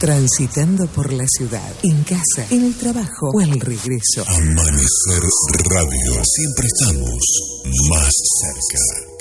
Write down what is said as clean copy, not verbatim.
Transitando por la ciudad, en casa, en el trabajo o al regreso. Amanecer Radio. Siempre estamos más cerca.